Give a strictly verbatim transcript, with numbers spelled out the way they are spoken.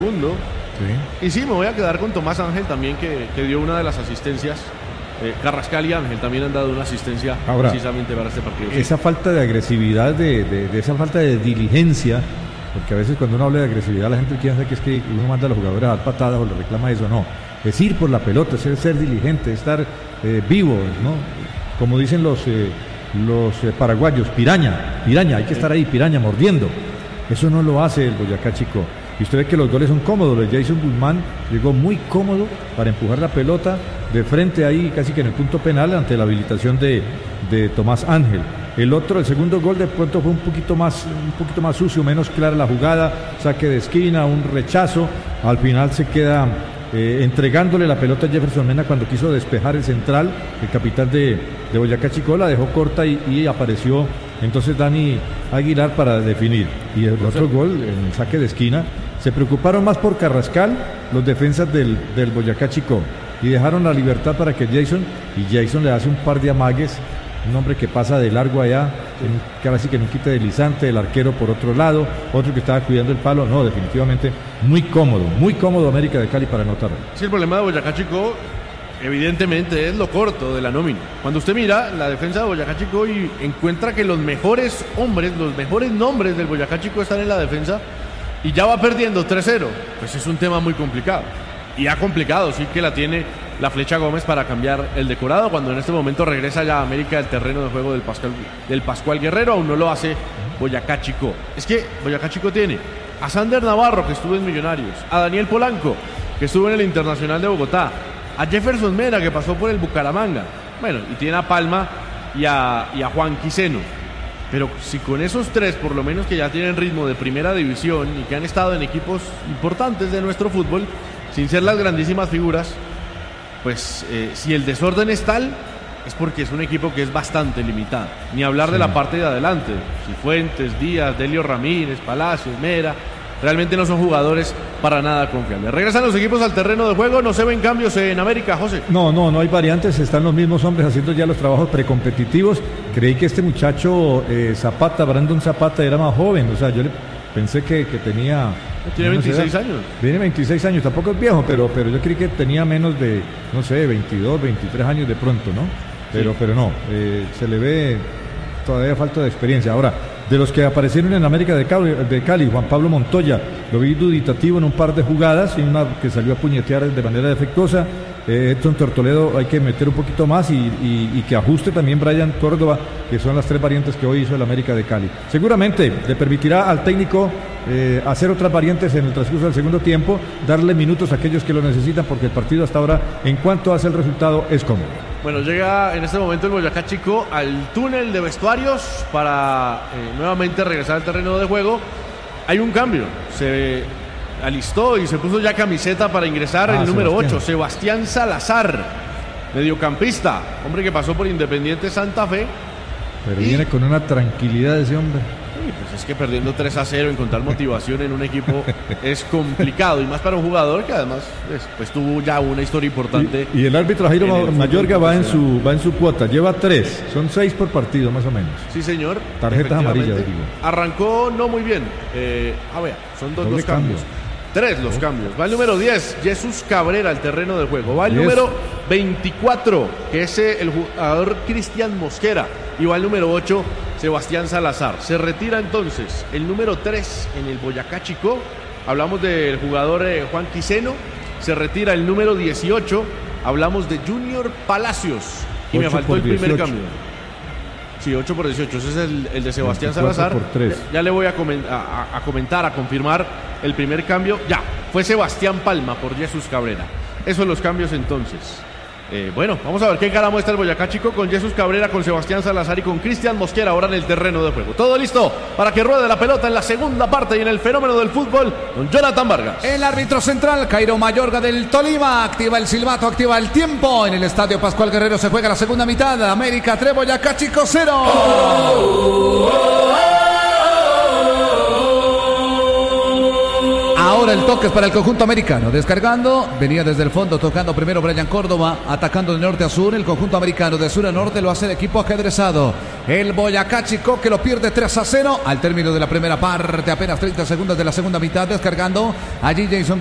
segundo. Sí. Y sí, me voy a quedar con Tomás Ángel también, que, que dio una de las asistencias. Eh, Carrascal y Ángel también han dado una asistencia Ahora, precisamente para este partido. Esa sí. falta de agresividad, de, de, de esa falta de diligencia, porque a veces cuando uno habla de agresividad la gente piensa que es que uno manda a los jugadores a dar patadas o le reclama eso. No, es ir por la pelota, es ser, ser diligente, estar eh, vivo, ¿no? Como dicen los, eh, los eh, paraguayos, piraña, piraña, hay que estar ahí, piraña, mordiendo. Eso no lo hace el Boyacá Chico. Y usted ve que los goles son cómodos. El Jason Guzmán llegó muy cómodo para empujar la pelota de frente ahí, casi que en el punto penal, ante la habilitación de, de Tomás Ángel. El otro, el segundo gol de pronto fue un poquito más, un poquito más sucio, menos clara la jugada, saque de esquina, un rechazo. Al final se queda eh, entregándole la pelota a Jefferson Mena cuando quiso despejar el central. El capitán de, de Boyacá Chico la dejó corta y, y apareció entonces Dani Aguilar para definir. Y el otro gol, en el saque de esquina, se preocuparon más por Carrascal, los defensas del, del Boyacá Chico, y dejaron la libertad para que Jason, y Jason le hace un par de amagues, un hombre que pasa de largo allá, que ahora sí que no quita deslizante, el arquero por otro lado, otro que estaba cuidando el palo. No, definitivamente muy cómodo, muy cómodo América de Cali para anotar. Sí, el problema de Boyacá Chico evidentemente es lo corto de la nómina. Cuando usted mira la defensa de Boyacá Chico y encuentra que los mejores hombres, los mejores nombres del Boyacá Chico están en la defensa y ya va perdiendo tres cero, pues es un tema muy complicado. Y ha complicado, sí que la tiene la Flecha Gómez para cambiar el decorado, cuando en este momento regresa ya a América del terreno de juego del Pascual, del Pascual Guerrero. Aún no lo hace Boyacá Chico. Es que Boyacá Chico tiene a Sander Navarro, que estuvo en Millonarios, a Daniel Polanco, que estuvo en el Internacional de Bogotá, a Jefferson Mena, que pasó por el Bucaramanga, bueno, y tiene a Palma y a, y a Juan Quiseno. Pero si con esos tres, por lo menos que ya tienen ritmo de primera división y que han estado en equipos importantes de nuestro fútbol, sin ser las grandísimas figuras, pues eh, si el desorden es tal, es porque es un equipo que es bastante limitado. Ni hablar sí. de la parte de adelante, Cifuentes, Díaz, Delio Ramírez, Palacios, Mera, realmente no son jugadores para nada confiables. Regresan los equipos al terreno de juego, no se ven cambios en América, José. No, no, no hay variantes, están los mismos hombres haciendo ya los trabajos precompetitivos. Creí que este muchacho eh, Zapata, Brandon Zapata, era más joven, o sea, yo le pensé que, que tenía... Tiene veintiséis años. Tiene veintiséis años, tampoco es viejo, pero, pero yo creí que tenía menos de, no sé, veintidós, veintitrés años de pronto, ¿no? Pero, sí. pero no, eh, se le ve todavía falta de experiencia. Ahora, de los que aparecieron en América de Cali, de Cali, Juan Pablo Montoya, lo vi duditativo en un par de jugadas, y una que salió a puñetear de manera defectuosa. Eh, Edson Tortoledo hay que meter un poquito más y, y, y que ajuste también Brian Córdoba, que son las tres variantes que hoy hizo el América de Cali. Seguramente le permitirá al técnico eh, hacer otras variantes en el transcurso del segundo tiempo, darle minutos a aquellos que lo necesitan, porque el partido hasta ahora, en cuanto hace el resultado, es cómodo. Bueno, llega en este momento el Boyacá Chico al túnel de vestuarios para eh, nuevamente regresar al terreno de juego. Hay un cambio, se alistó y se puso ya camiseta para ingresar ah, el número ocho, Sebastián Salazar, mediocampista, hombre que pasó por Independiente Santa Fe. Pero y... viene con una tranquilidad ese hombre. Sí, pues es que perdiendo tres a cero, encontrar motivación en un equipo es complicado, y más para un jugador que además pues, pues tuvo ya una historia importante. Y, y el árbitro Jairo el Mayorga va en su va en su cuota, lleva tres, son seis por partido más o menos. Sí, señor. Tarjetas amarillas, digo. Arrancó no muy bien. Eh, a ver, son dos los cambios. Cambio. Tres los cambios. Va el número diez, Jesús Cabrera, al terreno de juego. Va el diez. Número veinticuatro, que es el jugador Cristian Mosquera. Y va el número ocho, Sebastián Salazar. Se retira entonces el número tres en el Boyacá Chico. Hablamos del jugador eh, Juan Quiseno. Se retira el número dieciocho. Hablamos de Junior Palacios. Y me faltó el primer dieciocho. Cambio. Sí, ocho por dieciocho. Ese es el, el de Sebastián Salazar. Ya, ya le voy a, coment a, a comentar, a confirmar el primer cambio. Ya, fue Sebastián Palma por Jesús Cabrera. Esos son los cambios entonces. Eh, bueno, vamos a ver qué cara muestra el Boyacá Chico con Jesús Cabrera, con Sebastián Salazar y con Cristian Mosquera ahora en el terreno de juego. Todo listo para que ruede la pelota en la segunda parte y en el fenómeno del fútbol con Jonathan Vargas. El árbitro central, Jairo Mayorga del Tolima, activa el silbato, activa el tiempo. En el estadio Pascual Guerrero se juega la segunda mitad. América tres, Boyacá Chico cero. Oh, oh, oh, oh. Ahora el toque es para el conjunto americano. Descargando, venía desde el fondo, tocando primero Brian Córdoba, atacando de norte a sur. El conjunto americano de sur a norte lo hace el equipo ajedrezado. El Boyacá Chicó que lo pierde tres a cero al término de la primera parte. Apenas treinta segundos de la segunda mitad. Descargando allí Jason